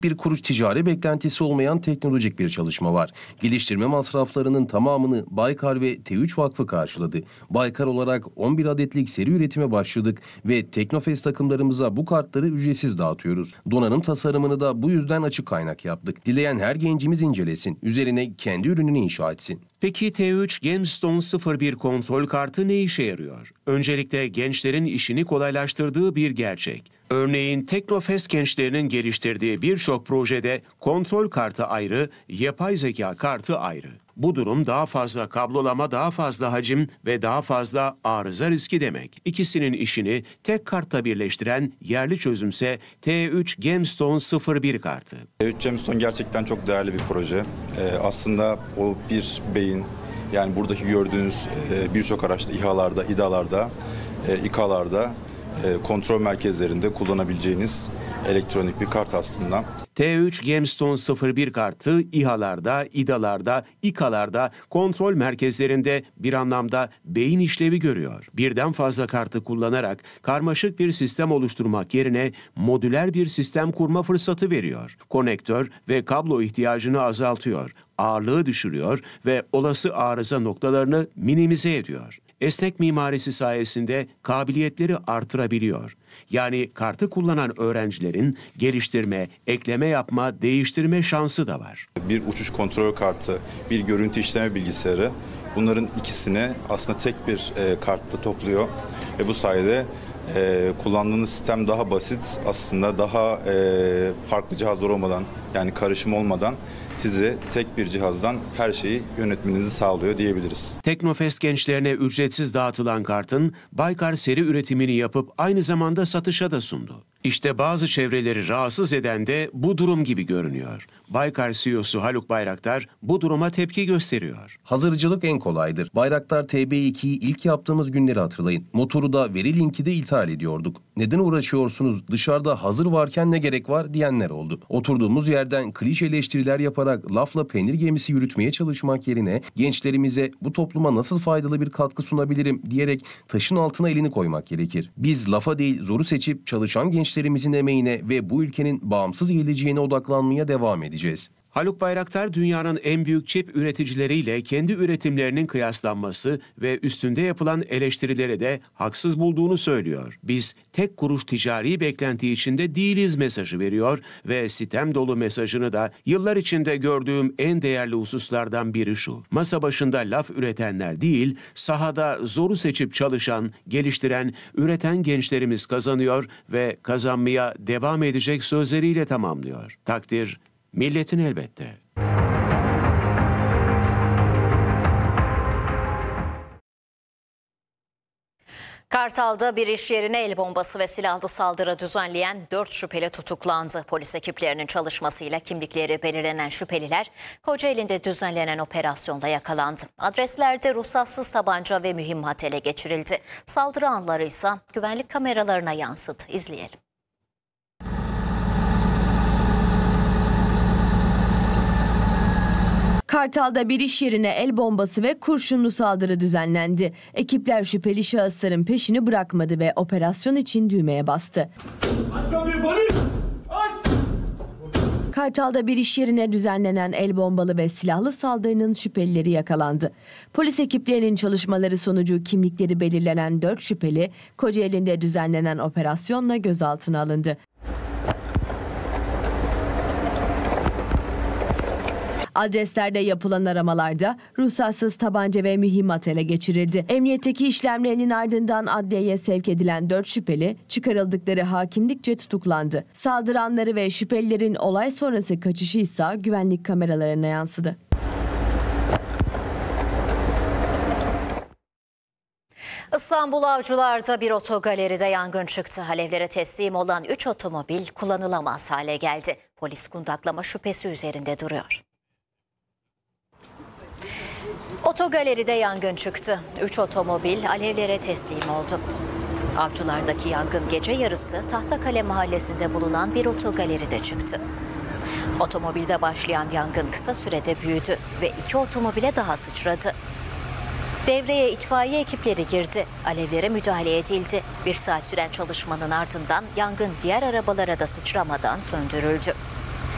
Bir kuruş ticari beklentisi olmayan teknolojik bir çalışma var. Geliştirme masraflarının tamamını Baykar ve T3 Vakfı karşıladı. Baykar olarak 11 adetlik seri üretime başladık ve Teknofest takımlarımıza bu kartları ücretsiz dağıtıyoruz. Donanım tasarımını da bu yüzden açık kaynak yaptık. Dileyen her gencimiz incelesin, üzerine kendi ürününü inşa etsin. Peki T3 Gemstone 01 kontrol kartı ne işe yarıyor? Öncelikle gençlerin işini kolaylaştırdığı bir gerçek. Örneğin Teknofest gençlerinin geliştirdiği birçok projede kontrol kartı ayrı, yapay zeka kartı ayrı. Bu durum daha fazla kablolama, daha fazla hacim ve daha fazla arıza riski demek. İkisinin işini tek kartta birleştiren yerli çözümse T3 Gemstone 01 kartı. T3 Gemstone gerçekten çok değerli bir proje. Aslında o bir beyin, yani buradaki gördüğünüz birçok araçta, İHA'larda, İDA'larda, İKA'larda, kontrol merkezlerinde kullanabileceğiniz elektronik bir kart aslında. T3 Gemstone 01 kartı İHA'larda, İDA'larda, İKA'larda, kontrol merkezlerinde bir anlamda beyin işlevi görüyor. Birden fazla kartı kullanarak karmaşık bir sistem oluşturmak yerine modüler bir sistem kurma fırsatı veriyor. Konektör ve kablo ihtiyacını azaltıyor, ağırlığı düşürüyor ve olası arıza noktalarını minimize ediyor. Esnek mimarisi sayesinde kabiliyetleri artırabiliyor. Yani kartı kullanan öğrencilerin geliştirme, ekleme yapma, değiştirme şansı da var. Bir uçuş kontrol kartı, bir görüntü işleme bilgisayarı, bunların ikisini aslında tek bir kartta topluyor ve bu sayede kullandığınız sistem daha basit, aslında daha farklı cihazlar olmadan, yani karışım olmadan size tek bir cihazdan her şeyi yönetmenizi sağlıyor diyebiliriz. Teknofest gençlerine ücretsiz dağıtılan kartın Baykar seri üretimini yapıp aynı zamanda satışa da sundu. İşte bazı çevreleri rahatsız eden de bu durum gibi görünüyor. Baykar CEO'su Haluk Bayraktar bu duruma tepki gösteriyor. Hazırcılık en kolaydır. Bayraktar TB2'yi ilk yaptığımız günleri hatırlayın. Motoru da veri linki de ithal ediyorduk. Neden uğraşıyorsunuz, dışarıda hazır varken ne gerek var diyenler oldu. Oturduğumuz yerden klişe eleştiriler yaparak lafla peynir gemisi yürütmeye çalışmak yerine gençlerimize bu topluma nasıl faydalı bir katkı sunabilirim diyerek taşın altına elini koymak gerekir. Biz lafa değil zoru seçip çalışan gençlerimizin emeğine ve bu ülkenin bağımsız geleceğine odaklanmaya devam edeceğiz. Haluk Bayraktar dünyanın en büyük çip üreticileriyle kendi üretimlerinin kıyaslanması ve üstünde yapılan eleştirileri de haksız bulduğunu söylüyor. Biz tek kuruş ticari beklenti içinde değiliz mesajı veriyor ve sitem dolu mesajını da yıllar içinde gördüğüm en değerli hususlardan biri şu: masa başında laf üretenler değil, sahada zoru seçip çalışan, geliştiren, üreten gençlerimiz kazanıyor ve kazanmaya devam edecek sözleriyle tamamlıyor. Takdir milletin elbette. Kartal'da bir iş yerine el bombası ve silahlı saldırı düzenleyen 4 şüpheli tutuklandı. Polis ekiplerinin çalışmasıyla kimlikleri belirlenen şüpheliler Kocaeli'nde düzenlenen operasyonda yakalandı. Adreslerde ruhsatsız tabanca ve mühimmat ele geçirildi. Saldırı anları ise güvenlik kameralarına yansıdı. İzleyelim. Kartal'da bir iş yerine el bombası ve kurşunlu saldırı düzenlendi. Ekipler şüpheli şahısların peşini bırakmadı ve operasyon için düğmeye bastı. Aç kapıyı polis! Aç! Kartal'da bir iş yerine düzenlenen el bombalı ve silahlı saldırının şüphelileri yakalandı. Polis ekiplerinin çalışmaları sonucu kimlikleri belirlenen 4 şüpheli Kocaeli'nde düzenlenen operasyonla gözaltına alındı. Adreslerde yapılan aramalarda ruhsatsız tabanca ve mühimmat ele geçirildi. Emniyetteki işlemlerinin ardından adliyeye sevk edilen 4 şüpheli çıkarıldıkları hakimlikçe tutuklandı. Saldıranları ve şüphelilerin olay sonrası kaçışı ise güvenlik kameralarına yansıdı. İstanbul Avcılar'da bir otogaleride yangın çıktı. Alevlere teslim olan 3 otomobil kullanılamaz hale geldi. Polis kundaklama şüphesi üzerinde duruyor. Otogaleride yangın çıktı. 3 otomobil alevlere teslim oldu. Avcılar'daki yangın gece yarısı Tahtakale mahallesinde bulunan bir otogaleride çıktı. Otomobilde başlayan yangın kısa sürede büyüdü ve 2 otomobile daha sıçradı. Devreye itfaiye ekipleri girdi. Alevlere müdahale edildi. 1 saat süren çalışmanın ardından yangın diğer arabalara da sıçramadan söndürüldü.